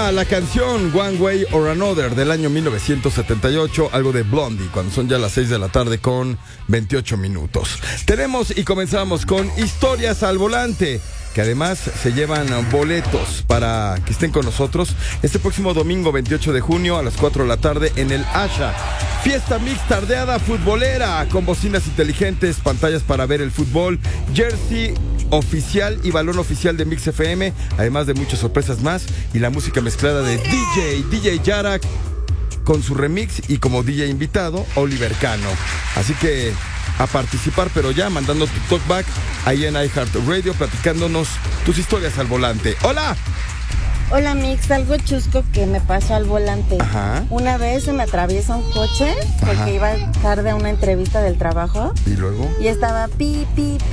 a la canción One Way or Another del año 1978, algo de Blondie, cuando son ya las 6 de la tarde con 28 minutos. Tenemos y comenzamos con Historias al Volante, que además se llevan boletos para que estén con nosotros este próximo domingo 28 de junio a las 4 de la tarde en el Asha. Fiesta Mix Tardeada Futbolera, con bocinas inteligentes, pantallas para ver el fútbol, jersey oficial y balón oficial de Mix FM, además de muchas sorpresas más y la música mezclada de DJ Yarak con su remix y como DJ invitado Oliver Cano. Así que a participar, pero ya mandando tu talkback ahí en iHeartRadio, platicándonos tus historias al volante. ¡Hola! Hola, Mix, algo chusco que me pasó al volante. Ajá. Una vez se me atraviesa un coche porque Ajá. iba tarde a una entrevista del trabajo. ¿Y luego? Y estaba pi,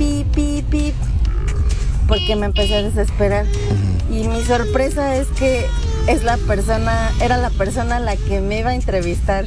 porque me empecé a desesperar. Y mi sorpresa es que era la persona a la que me iba a entrevistar.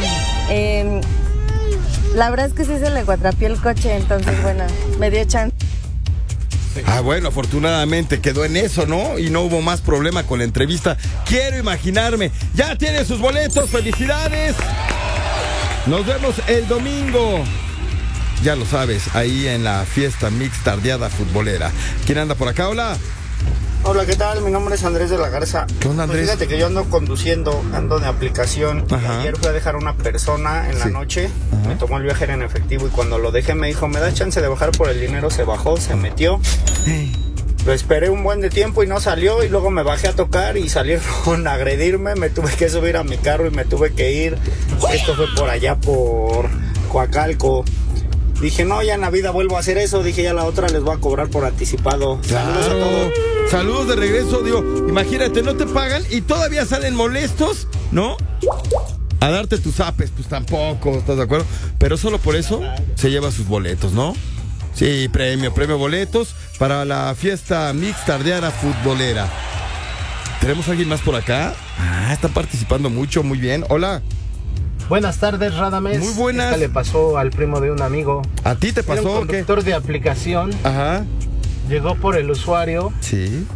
La verdad es que sí se le cuatrapió el coche, entonces bueno, me dio chance. Ah, bueno, afortunadamente quedó en eso, ¿no? Y no hubo más problema con la entrevista. Quiero imaginarme. Ya tiene sus boletos, felicidades. Nos vemos el domingo. Ya lo sabes, ahí en la Fiesta Mix Tardeada Futbolera. ¿Quién anda por acá? Hola. Hola, ¿qué tal? Mi nombre es Andrés de la Garza. ¿Qué onda, Andrés? Pues fíjate que yo ando conduciendo, ando de aplicación. Ajá. Ayer fui a dejar a una persona en la noche. Ajá. Me tomó el viaje en efectivo y cuando lo dejé me dijo, ¿me das chance de bajar por el dinero? Se bajó, se metió. Lo esperé un buen de tiempo y no salió, y luego me bajé a tocar y salieron a agredirme. Me tuve que subir a mi carro y me tuve que ir. Esto fue por allá por Coacalco. Dije, no, ya en la vida vuelvo a hacer eso. Dije, ya la otra les voy a cobrar por anticipado. Saludos a todos. Saludos de regreso, digo, imagínate, no te pagan y todavía salen molestos, ¿no? A darte tus apes, pues tampoco, ¿estás de acuerdo? Pero solo por eso se lleva sus boletos, ¿no? Sí, premio boletos para la Fiesta Mix Tardeada Futbolera. ¿Tenemos a alguien más por acá? Ah, están participando mucho, muy bien. Hola. Buenas tardes, Radames. Muy buenas. Esta le pasó al primo de un amigo. ¿A ti te pasó Era un o qué? conductor de aplicación. Ajá. Llegó por el usuario. Sí.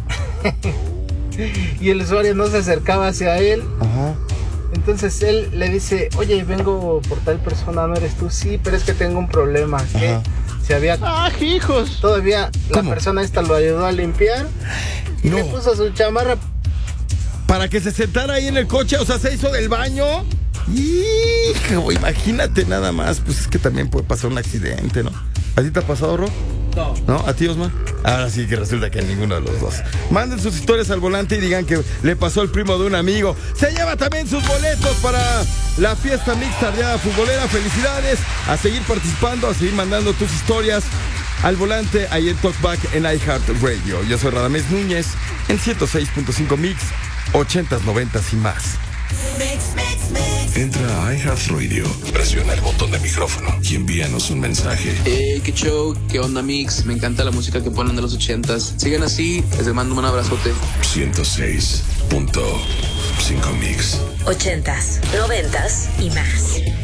Y el usuario no se acercaba hacia él. Ajá. Entonces él le dice, oye, vengo por tal persona, ¿no eres tú? Sí, pero es que tengo un problema. Que Ajá. se había... ¡Ah, hijos! Todavía ¿Cómo? la persona esta lo ayudó a limpiar. Y No. le puso su chamarra. Para que se sentara ahí en el coche, o sea, se hizo del baño. Hijo, imagínate nada más, pues es que también puede pasar un accidente, ¿no? ¿A ti te ha pasado, Ro? No. ¿No? ¿A ti, Osman? Ahora sí que resulta que ninguno de los dos. Manden sus historias al volante y digan que le pasó al primo de un amigo. Se lleva también sus boletos para la Fiesta Mix Tardeada Futbolera. Felicidades, a seguir participando, a seguir mandando tus historias al volante ahí en Talkback en iHeartRadio. Yo soy Radamés Núñez en 106.5 Mix, 80s, 90s y más. Entra a iHeartRadio, presiona el botón de micrófono y envíanos un mensaje. Qué show, qué onda, Mix. Me encanta la música que ponen de los 80s. Sigan así, les mando un abrazote. 106.5 Mix. 80s, 90s y más.